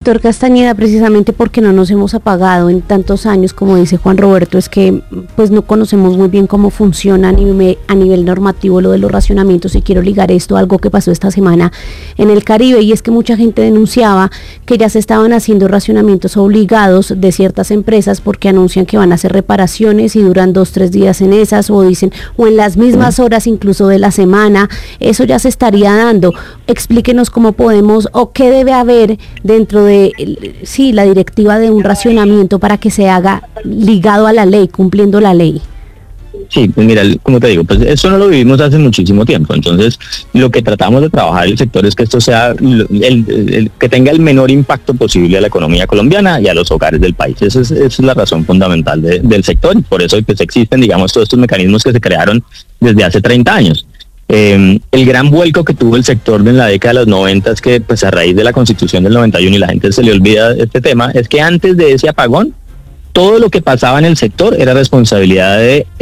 Doctor Castañeda, precisamente porque no nos hemos apagado en tantos años, como dice Juan Roberto, es que pues no conocemos muy bien cómo funciona a nivel normativo lo de los racionamientos, y quiero ligar esto a algo que pasó esta semana en el Caribe, y es que mucha gente denunciaba que ya se estaban haciendo racionamientos obligados de ciertas empresas porque anuncian que van a hacer reparaciones y duran 2-3 días en esas, o dicen, o en las mismas horas incluso de la semana. Eso ya se estaría dando. Explíquenos cómo podemos o qué debe haber dentro de la directiva de un racionamiento para que se haga ligado a la ley, cumpliendo la ley. Sí, pues mira, como te digo, pues eso no lo vivimos hace muchísimo tiempo. Entonces, lo que tratamos de trabajar en el sector es que esto sea el que tenga el menor impacto posible a la economía colombiana y a los hogares del país. Esa es la razón fundamental del sector, y por eso pues existen, digamos, todos estos mecanismos que se crearon desde hace 30 años. El gran vuelco que tuvo el sector en la década de los 90, es que pues a raíz de la Constitución del 91, y la gente se le olvida este tema, es que antes de ese apagón, todo lo que pasaba en el sector era responsabilidad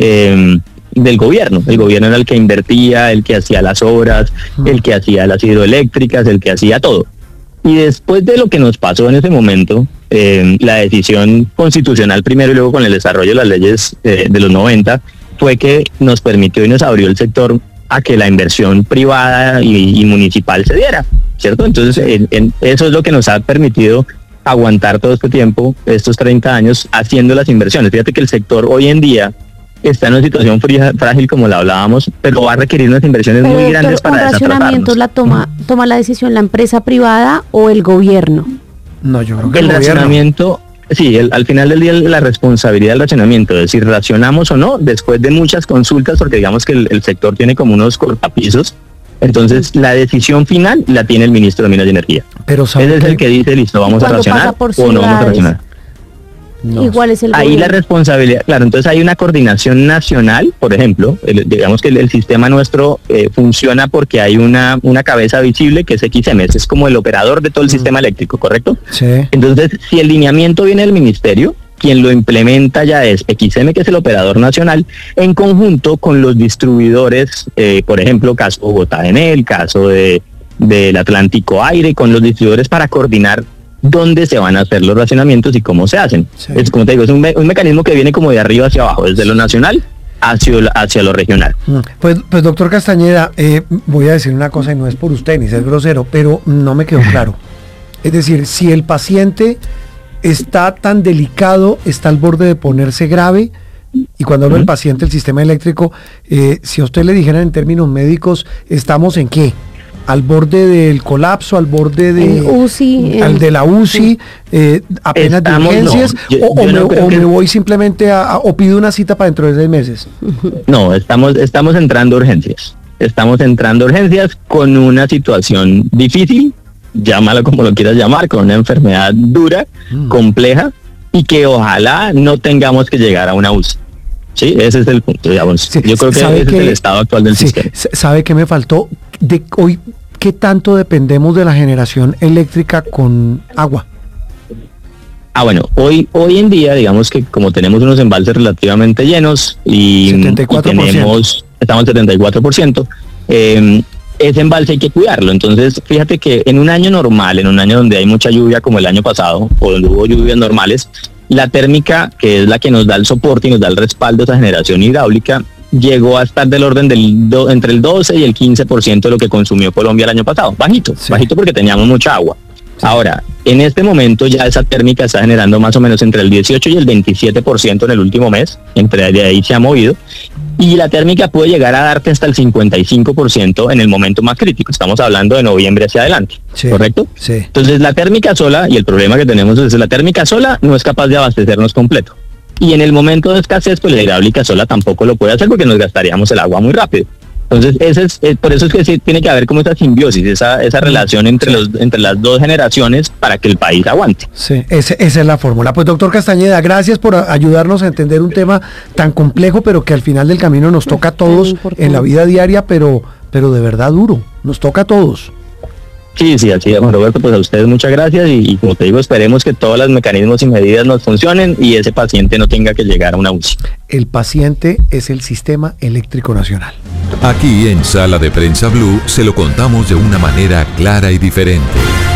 del gobierno. El gobierno era el que invertía, el que hacía las obras, el que hacía las hidroeléctricas, el que hacía todo. Y después de lo que nos pasó en ese momento, la decisión constitucional primero y luego con el desarrollo de las leyes de los 90, fue que nos permitió y nos abrió el sector a que la inversión privada y municipal se diera, ¿cierto? Entonces, eso es lo que nos ha permitido aguantar todo este tiempo, estos 30 años, haciendo las inversiones. Fíjate que el sector hoy en día está en una situación frágil, como la hablábamos, pero va a requerir unas inversiones muy grandes para desatratarnos. ¿El racionamiento toma la decisión la empresa privada o el gobierno? No, yo creo que el racionamiento. Sí, al final del día la responsabilidad del racionamiento, es decir, racionamos o no, después de muchas consultas, porque digamos que el sector tiene como unos cortapisos. Entonces, la decisión final la tiene el ministro de Minas y Energía. Pero él es el que dice, listo, vamos a racionar o no vamos a racionar. No. Igual es el ahí gobierno. La responsabilidad, claro, entonces hay una coordinación nacional, por ejemplo, digamos que el sistema nuestro funciona porque hay una cabeza visible que es XM, ese es como el operador de todo el sistema eléctrico, ¿correcto? Sí. Entonces, si el lineamiento viene del ministerio, quien lo implementa ya es XM, que es el operador nacional, en conjunto con los distribuidores, por ejemplo, caso Bogotá Enel, caso del Atlántico Aire, con los distribuidores para coordinar dónde se van a hacer los racionamientos y cómo se hacen. Sí. Es como te digo, es un mecanismo que viene como de arriba hacia abajo, desde lo nacional hacia lo regional. Pues doctor Castañeda, voy a decir una cosa, y no es por usted ni ser grosero, pero no me quedó claro. Es decir, si el paciente está tan delicado, está al borde de ponerse grave, y cuando hablo del paciente, el sistema eléctrico, si a usted le dijeran en términos médicos, ¿estamos en qué? ¿Al borde del colapso, al borde de UCI, al de la UCI, apenas de urgencias, no, me voy simplemente o pido una cita para dentro de 6 meses? No, estamos entrando a urgencias. Estamos entrando a urgencias con una situación difícil, llámalo como lo quieras llamar, con una enfermedad dura, compleja, y que ojalá no tengamos que llegar a una UCI. Sí, ese es el punto, digamos. Sí, yo creo que ese es el estado actual del sistema. ¿Sabe qué me faltó? De hoy, ¿qué tanto dependemos de la generación eléctrica con agua? Bueno, hoy en día, digamos que como tenemos unos embalses relativamente llenos y 74%. Estamos al 74%, ese embalse hay que cuidarlo. Entonces, fíjate que en un año normal, en un año donde hay mucha lluvia como el año pasado, o donde hubo lluvias normales, la térmica, que es la que nos da el soporte y nos da el respaldo de esa generación hidráulica, llegó a estar del orden entre el 12 y el 15% de lo que consumió Colombia el año pasado. Bajito porque teníamos mucha agua. Sí. Ahora, en este momento ya esa térmica está generando más o menos entre el 18 y el 27% en el último mes, entre ahí se ha movido, y la térmica puede llegar a darte hasta el 55% en el momento más crítico. Estamos hablando de noviembre hacia adelante, sí, ¿correcto? Sí. Entonces la térmica sola, y el problema que tenemos es que la térmica sola no es capaz de abastecernos completo. Y en el momento de escasez, pues la hidráulica sola tampoco lo puede hacer porque nos gastaríamos el agua muy rápido. Entonces, por eso es que sí, tiene que haber como esa simbiosis, esa relación entre las dos generaciones para que el país aguante. Sí, esa es la fórmula. Pues doctor Castañeda, gracias por ayudarnos a entender un tema tan complejo, pero que al final del camino nos toca a todos en la vida diaria, pero de verdad duro, nos toca a todos. Sí, así es, Juan Roberto, pues a ustedes muchas gracias y como te digo, esperemos que todos los mecanismos y medidas nos funcionen y ese paciente no tenga que llegar a una UCI. El paciente es el Sistema Eléctrico Nacional. Aquí en Sala de Prensa Blue se lo contamos de una manera clara y diferente.